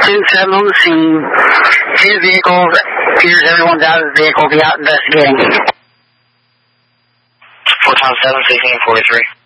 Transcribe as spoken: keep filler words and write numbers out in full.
two seven on the scene. Two vehicles. Appears everyone's out of the vehicle. Be out investigating. four times seven, sixteen forty-three.